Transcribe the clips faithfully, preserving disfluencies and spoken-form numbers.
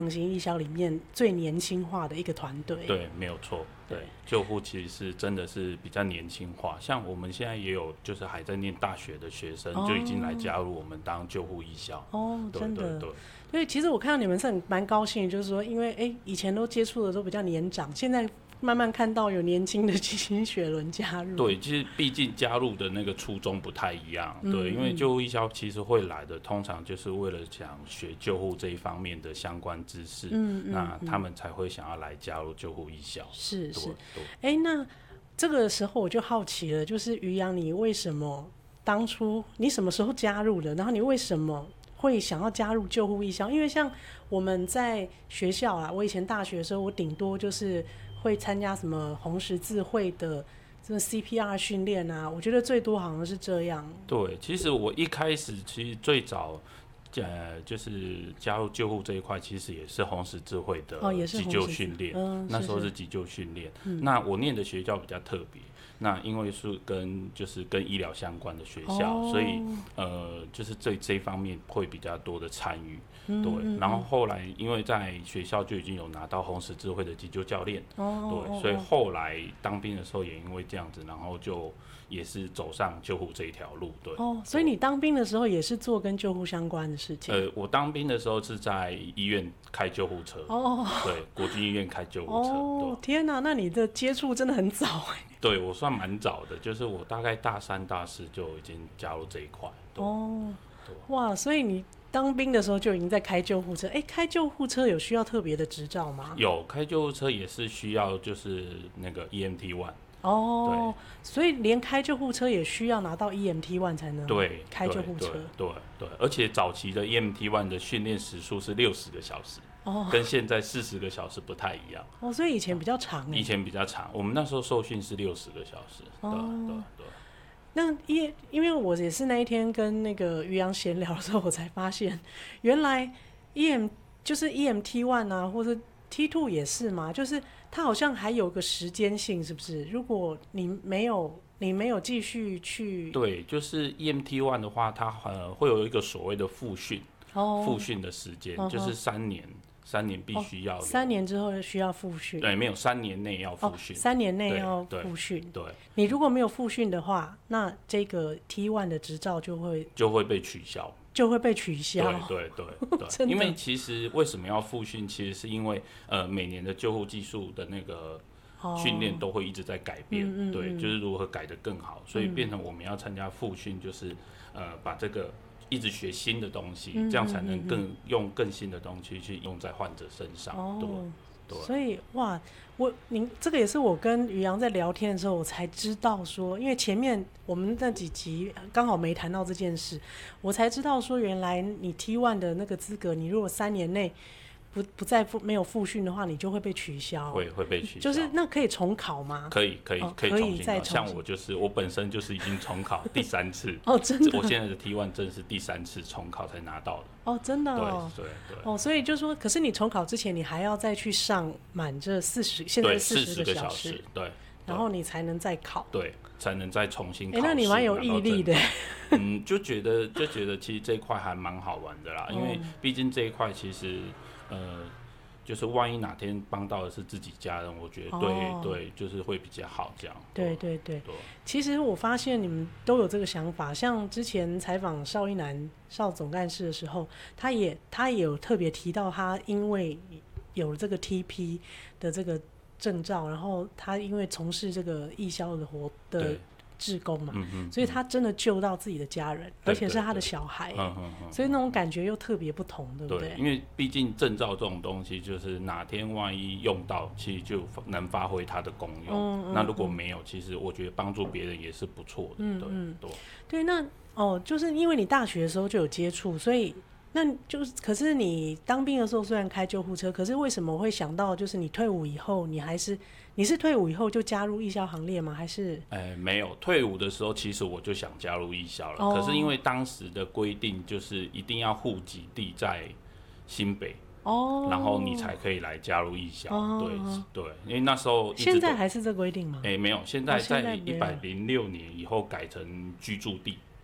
型义消里面最年轻化的一个团队。 对，没有错。对，救护其实是真的是比较年轻化，像我们现在也有就是还在念大学的学生、哦、就已经来加入我们当救护义消。 哦，真的。 对对对。 所以其实我看到你们是很蛮高兴的，就是说，因为哎以前都接触的都比较年长，现在慢慢看到有年轻的新血轮加入。 对，其实毕竟加入的那个初衷不太一样。 嗯、 对，因为救护义消其实会来的，通常就是为了想学救护这一方面的相关知识，嗯嗯、那他们才会想要来加入救护义消。 是是。哎，那这个时候我就好奇了，就是于洋，你为什么当初你什么时候加入的？然后你为什么会想要加入救护义消？因为像我们在学校啊，我以前大学的时候，我顶多就是会参加什么红十字会的这个 C P R 训练啊，我觉得最多好像是这样。 对，其实我一开始其实最早呃，就是加入救护这一块，其实也是红十字会的急救训练、哦嗯，那时候是急救训练、嗯。那我念的学校比较特别，那因为是跟就是跟医疗相关的学校，哦、所以呃，就是这这一方面会比较多的参与。嗯、对、嗯，然后后来因为在学校就已经有拿到红十字会的急救教练，哦、对，所以后来当兵的时候也因为这样子，然后就也是走上救护这一条路。对， 哦，所以你当兵的时候也是做跟救护相关的事情？ 呃，我当兵的时候是在医院开救护车，哦，对，国军医院开救护车。 哦，天哪，那你的接触真的很早哎。 对，我算蛮早的，就是我大概大三、大四就已经加入这一块。 哦，哇，所以你当兵的时候就已经在开救护车？哎，开救护车有需要特别的执照吗？ 有，开救护车也是需要，就是那个 E M T 一。 哦，所以连开救护车也需要拿到 E M T 一 才能对开救护车。 对 对, 对, 对，而且早期的 E M T 一 的训练时数是六十个小时，哦，跟现在四十个小时不太一样。 哦，所以以前比较长。 以前比较长，我们那时候受训是六十个小时。哦，对对对。 那因因为我也是那一天跟那个于洋闲聊的时候，我才发现原来 E M 就是 E M T 一 啊，或者 T 二 也是嘛，就是它好像还有个时间性，是不是？如果你没有你没有继续去， 对，就是 E M T 一 的话，它呃会有一个所谓的复训，哦，复训的时间、哦、就是三年。三年必须要、哦， 三年之后需要复训。 对，没有三年内要复训、哦， 三年内要复训。 对， 你如果没有复训的话，那这个 T 一 的执照就会就会被取消， 就会被取消。 对对对对，因为其实为什么要复训？其实是因为呃每年的救护技术的那个训练都会一直在改变，哦、嗯嗯嗯对，就是如何改得更好，所以变成我们要参加复训，就是呃把这个。一直学新的东西，嗯、这样才能更、嗯、用更新的东西去用在患者身上。哦，对对。 所以哇，我您这个也是我跟于洋在聊天的时候，我才知道说，因为前面我们那几集刚好没谈到这件事，我才知道说，原来你 T 一 的那个资格，你如果三年内不不再复没有复训的话，你就会被取消。 会会被取消。 就是那可以重考吗？ 可以可以、哦、可以重新考。像我就是我本身就是已经重考第三次。哦，真的。我现在的 T 一 证是第三次重考才拿到的。 哦，真的哦。 对对对。 哦，所以就说，可是你重考之前，你还要再去上满这四十，现在四十个小时。 对，对然后你才能再考。 对，才能再重新考试。 哎，那你蛮有毅力的。 嗯，就觉得就觉得其实这一块还蛮好玩的啦，因为毕竟这一块其实。呃，就是万一哪天帮到的是自己家人，我觉得对、哦、对，就是会比较好这样。 对对 对, 对。其实我发现你们都有这个想法，像之前采访邵一南邵总干事的时候，他也他也有特别提到，他因为有这个 T P 的这个证照，然后他因为从事这个义消的活的。志工嘛、嗯嗯，所以他真的救到自己的家人，而且是他的小孩，嗯嗯嗯、所以那种感觉又特别不同，对不对？ 对，因为毕竟证照这种东西，就是哪天万一用到，其实就能发挥它的功用、嗯嗯。那如果没有，其实我觉得帮助别人也是不错的，嗯、对对对。那哦，就是因为你大学的时候就有接触，所以那就是可是你当兵的时候虽然开救护车，可是为什么会想到就是你退伍以后，你还是你是退伍以后就加入义消行列吗？还是？ 哎，没有，退伍的时候其实我就想加入义消了、哦，可是因为当时的规定就是一定要户籍地在新北。哦，然后你才可以来加入义消、哦，对对，因为那时候现在还是这规定吗？ 哎，没有，现在在一百零六年以后改成居住地。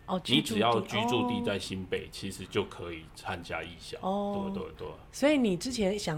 哦， 你只要居住地在新北，哦、其实就可以参加义消。哦，对对对。 所以你之前想